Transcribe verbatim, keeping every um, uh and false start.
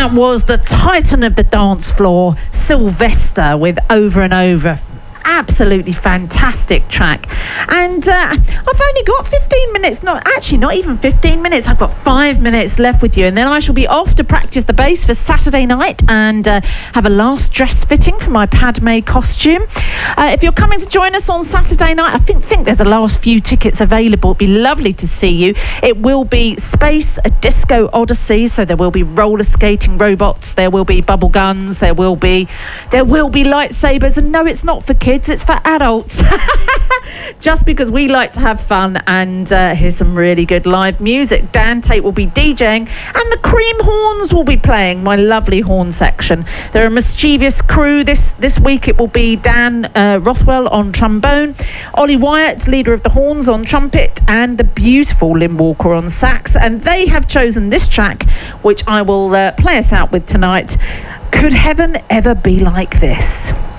That was the titan of the dance floor, Sylvester, with Over and Over. Absolutely fantastic track. And uh, I've only got fifteen minutes, not actually not even fifteen minutes, I've got five minutes left with you, and then I shall be off to practice the bass for Saturday night and uh, have a last dress fitting for my Padme costume. Uh, if you're coming to join us on Saturday night, I think, think there's the last few tickets available. It'd be lovely to see you. It will be Space, a Disco Odyssey, so there will be roller skating robots, there will be bubble guns, there will be there will be lightsabers, and no, it's not for kids, it's for adults. Just because we like to have fun, and uh, here's some really good live music. Dan Tate will be DJing, and the Cream Horns will be playing, my lovely horn section. They're a mischievous crew. This this week it will be Dan uh, Rothwell on trombone, Ollie Wyatt, leader of the Horns, on trumpet, and the beautiful Lynn Walker on sax. And they have chosen this track, which I will uh, play us out with tonight. Could Heaven Ever Be Like This?